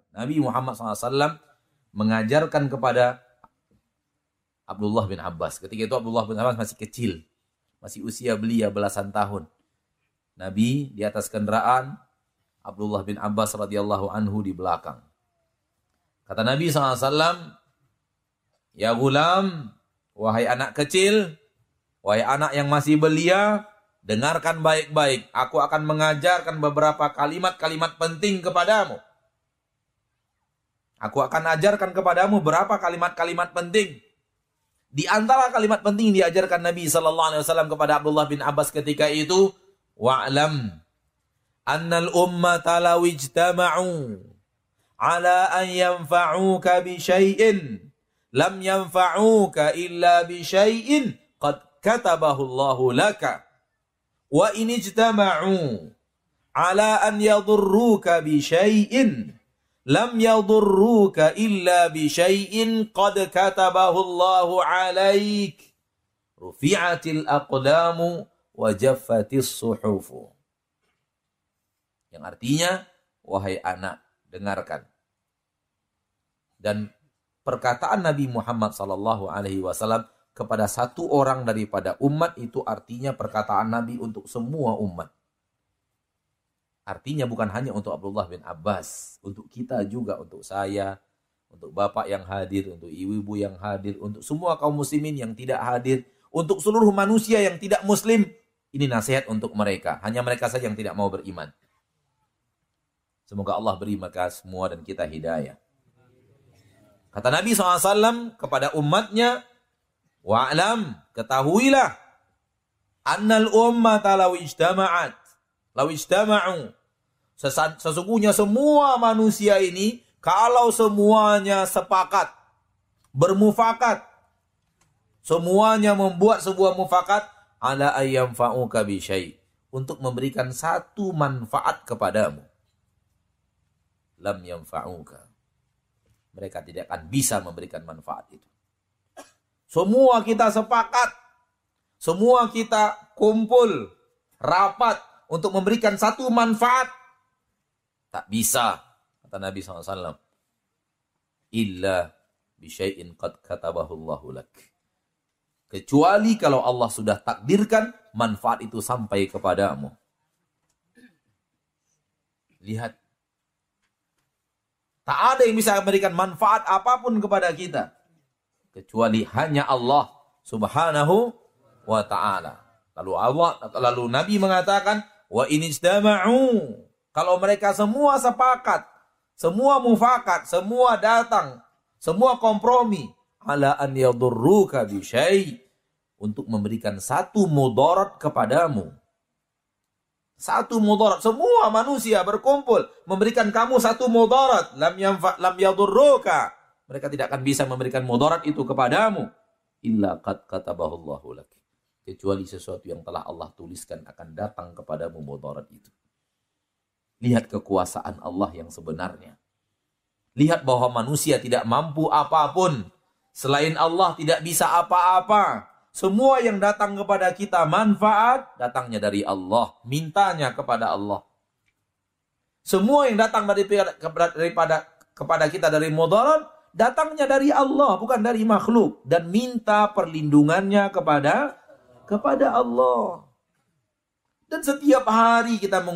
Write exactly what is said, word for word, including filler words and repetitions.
Nabi Muhammad shallallahu alaihi wasallam mengajarkan kepada Abdullah bin Abbas. Ketika itu Abdullah bin Abbas masih kecil. Masih usia belia belasan tahun. Nabi di atas kendaraan, Abdullah bin Abbas radhiyallahu anhu di belakang. Kata Nabi shallallahu alaihi wasallam, "Ya gulam, wahai anak kecil, wahai anak yang masih belia, dengarkan baik-baik. Aku akan mengajarkan beberapa kalimat-kalimat penting kepadamu. Aku akan ajarkan kepadamu berapa kalimat-kalimat penting." Di antara kalimat penting yang diajarkan Nabi sallallahu alaihi wasallam kepada Abdullah bin Abbas ketika itu, "Wa'lam annal ummata law ijtama'u ala an yanfa'uka bi syai'in lam yanfa'uka illa bi syai'in qad katabahu Allahu laka wa in ijtama'u ala an yadurruka bi syai'in lam yadurruka illa bi syai'in qad katabahu Allahu 'alaik rufi'atil aqlamu wa jaffatis suhufu." Yang artinya, wahai anak, dengarkan. Dan perkataan Nabi Muhammad sallallahu alaihi wasallam kepada satu orang daripada umat itu artinya perkataan Nabi untuk semua umat. Artinya bukan hanya untuk Abdullah bin Abbas, untuk kita juga, untuk saya, untuk bapak yang hadir, untuk ibu-ibu yang hadir, untuk semua kaum muslimin yang tidak hadir, untuk seluruh manusia yang tidak muslim. Ini nasihat untuk mereka, hanya mereka saja yang tidak mau beriman. Semoga Allah beri mereka semua dan kita hidayah. Kata Nabi shallallahu alaihi wasallam kepada umatnya, "Wa'lam, ketahuilah, annal ummata law ijtama'at, law ijtama'u." Sesungguhnya semua manusia ini, kalau semuanya sepakat, bermufakat, semuanya membuat sebuah mufakat, ala ayyam fa'uka bi syai', untuk memberikan satu manfaat kepadamu, lam yanfa'uka, mereka tidak akan bisa memberikan manfaat itu. Semua kita sepakat, semua kita kumpul, rapat untuk memberikan satu manfaat, tak bisa, kata Nabi shallallahu alaihi wasallam, illa bisyai'in qad katabahu Allahu lak, kecuali kalau Allah sudah takdirkan manfaat itu sampai kepadamu. Lihat, tak ada yang bisa memberikan manfaat apapun kepada kita kecuali hanya Allah Subhanahu wa ta'ala. Lalu Allah, lalu Nabi mengatakan, wa in ijtama'u, kalau mereka semua sepakat, semua mufakat, semua datang, semua kompromi, ala an yadurruka bi syai', untuk memberikan satu mudarat kepadamu. Satu mudarat, semua manusia berkumpul memberikan kamu satu mudarat, lam yanfa lam yadurruka, mereka tidak akan bisa memberikan mudarat itu kepadamu, illa qad katabahu Allahu lak, kecuali sesuatu yang telah Allah tuliskan akan datang kepadamu mudarat itu. Lihat kekuasaan Allah yang sebenarnya. Lihat bahwa manusia tidak mampu apapun. Selain Allah tidak bisa apa-apa. Semua yang datang kepada kita manfaat, datangnya dari Allah. Mintanya kepada Allah. Semua yang datang daripada, daripada, kepada kita dari mudarat, datangnya dari Allah, bukan dari makhluk. Dan minta perlindungannya kepada, kepada Allah. Dan setiap hari kita